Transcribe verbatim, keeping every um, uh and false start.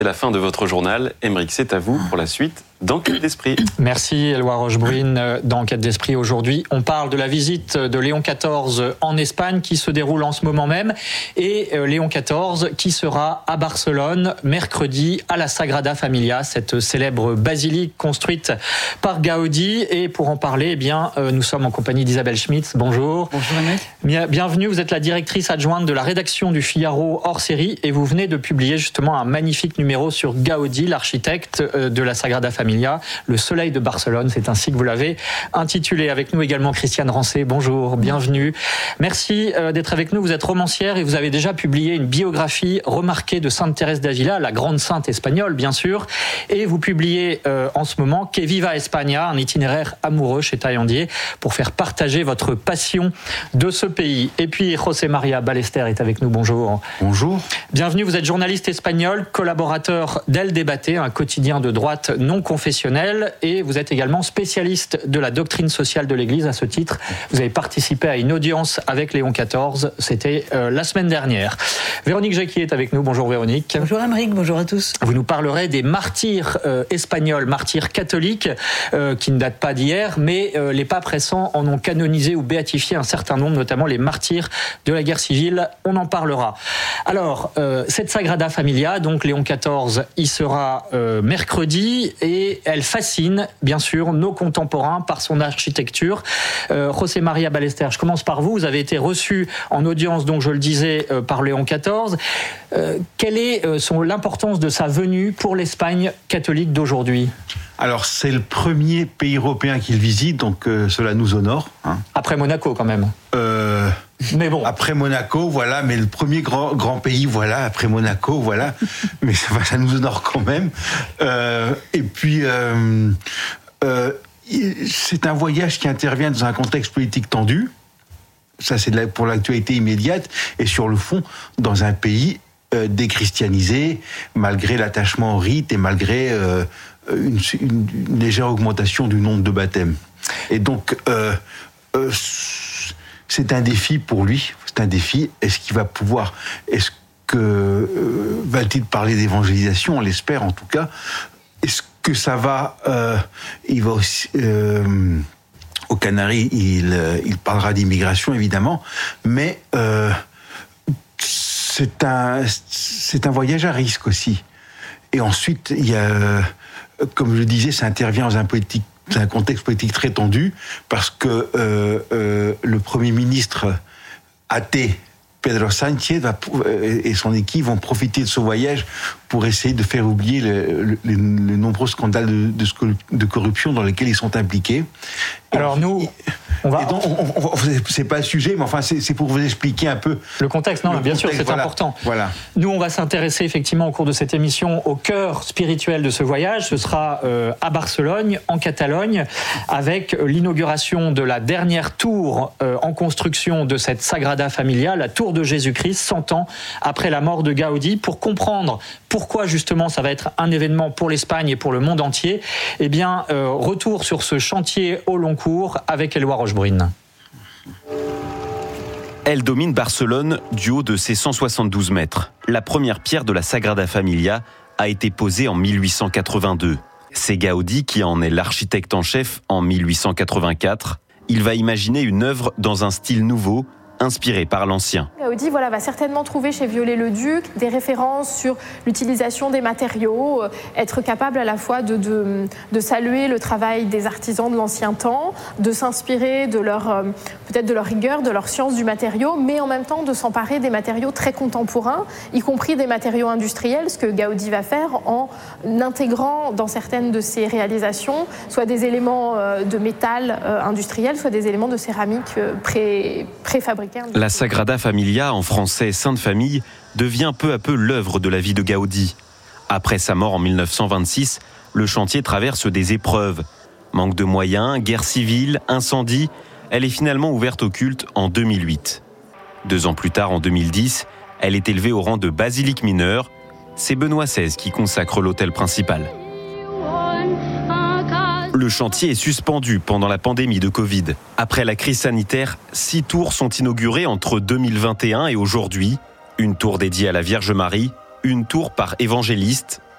C'est la fin de votre journal. Aymeric, c'est à vous pour la suite d'Enquête d'Esprit. Merci Éloi Rochebrune. Dans Enquête d'Esprit aujourd'hui, on parle de la visite de Léon quatorze en Espagne qui se déroule en ce moment même et Léon quatorze qui sera à Barcelone mercredi à la Sagrada Familia, cette célèbre basilique construite par Gaudi. Et pour en parler, eh bien, nous sommes en compagnie d'Isabelle Schmitz. Bonjour. Bonjour Aymeric. Bienvenue, vous êtes la directrice adjointe de la rédaction du Figaro hors série et vous venez de publier justement un magnifique numéro sur Gaudi, l'architecte de la Sagrada Familia. Le soleil de Barcelone, c'est ainsi que vous l'avez intitulé. Avec nous également Christiane Rancé, bonjour, bienvenue. Merci d'être avec nous, vous êtes romancière et vous avez déjà publié une biographie remarquée de Sainte Thérèse d'Avila, la grande sainte espagnole bien sûr, et vous publiez euh, en ce moment Que Viva España, un itinéraire amoureux chez Taillandier pour faire partager votre passion de ce pays. Et puis José María Ballester est avec nous, bonjour. Bonjour. Bienvenue, vous êtes journaliste espagnol, collaborateur d'El Debate, un quotidien de droite non confessionnel, et vous êtes également spécialiste de la doctrine sociale de l'Église. À ce titre, vous avez participé à une audience avec Léon quatorze, c'était euh, la semaine dernière. Véronique Jacquier est avec nous, bonjour Véronique. Bonjour Aymeric, bonjour à tous. Vous nous parlerez des martyrs euh, espagnols, martyrs catholiques, euh, qui ne datent pas d'hier, mais euh, les papes récents en ont canonisé ou béatifié un certain nombre, notamment les martyrs de la guerre civile, on en parlera. Alors, euh, cette Sagrada Familia, donc Léon quatorze, y sera euh, mercredi, et elle fascine, bien sûr, nos contemporains par son architecture. Euh, José María Ballester, je commence par vous. Vous avez été reçu en audience, donc je le disais, euh, par Léon quatorze. Euh, quelle est euh, son, l'importance de sa venue pour l'Espagne catholique d'aujourd'hui ? Alors, c'est le premier pays européen qu'il visite, donc euh, cela nous honore. Hein. Après Monaco, quand même. Euh, mais bon. Après Monaco, voilà, mais le premier grand, grand pays, voilà, après Monaco, voilà. mais ça, ça nous honore quand même. Euh, et puis, euh, euh, c'est un voyage qui intervient dans un contexte politique tendu. Ça, c'est pour l'actualité immédiate. Et sur le fond, dans un pays euh, déchristianisé, malgré l'attachement au rite et malgré... Euh, Une, une, une légère augmentation du nombre de baptêmes. Et donc, euh, euh, c'est un défi pour lui. C'est un défi. Est-ce qu'il va pouvoir... Est-ce que... Euh, va-t-il parler d'évangélisation ? On l'espère, en tout cas. Est-ce que ça va... Euh, il va aussi... Euh, aux Canaries, il, il parlera d'immigration, évidemment. Mais euh, c'est un, c'est un voyage à risque aussi. Et ensuite, il y a... Comme je le disais, ça intervient dans un, politique, dans un contexte politique très tendu, parce que euh, euh, le Premier ministre athée, Pedro Sánchez, va, et son équipe vont profiter de ce voyage pour essayer de faire oublier le, le, les, les nombreux scandales de, de, de corruption dans lesquels ils sont impliqués. Alors nous, on va... Donc, on, on, on, c'est pas le sujet, mais enfin, c'est, c'est pour vous expliquer un peu... Le contexte, non, le bien contexte, sûr, c'est voilà, important. Voilà. Nous, on va s'intéresser effectivement au cours de cette émission au cœur spirituel de ce voyage. Ce sera euh, à Barcelone, en Catalogne, avec l'inauguration de la dernière tour euh, en construction de cette Sagrada Familia, la tour de Jésus-Christ, cent ans après la mort de Gaudi. Pour comprendre pourquoi justement ça va être un événement pour l'Espagne et pour le monde entier, eh bien, euh, retour sur ce chantier au long cours avec Éloi Rochebrune. Elle domine Barcelone du haut de ses cent soixante-douze mètres. La première pierre de la Sagrada Familia a été posée en mille huit cent quatre-vingt-deux. C'est Gaudi qui en est l'architecte en chef en mille huit cent quatre-vingt-quatre. Il va imaginer une œuvre dans un style nouveau, inspiré par l'ancien. Gaudi voilà, va certainement trouver chez Viollet-le-Duc des références sur l'utilisation des matériaux, euh, être capable à la fois de, de, de saluer le travail des artisans de l'ancien temps, de s'inspirer de leur, euh, peut-être de leur rigueur, de leur science du matériau, mais en même temps de s'emparer des matériaux très contemporains, y compris des matériaux industriels, ce que Gaudi va faire en intégrant dans certaines de ses réalisations soit des éléments euh, de métal euh, industriel, soit des éléments de céramique euh, pré, préfabriqués. La Sagrada Familia, en français Sainte Famille, devient peu à peu l'œuvre de la vie de Gaudi. Après sa mort en mille neuf cent vingt-six, le chantier traverse des épreuves. Manque de moyens, guerre civile, incendie, elle est finalement ouverte au culte en deux mille huit. Deux ans plus tard, en deux mille dix, elle est élevée au rang de basilique mineure. C'est Benoît seize qui consacre l'autel principal. Le chantier est suspendu pendant la pandémie de Covid. Après la crise sanitaire, six tours sont inaugurées entre deux mille vingt et un et aujourd'hui. Une tour dédiée à la Vierge Marie, une tour par évangéliste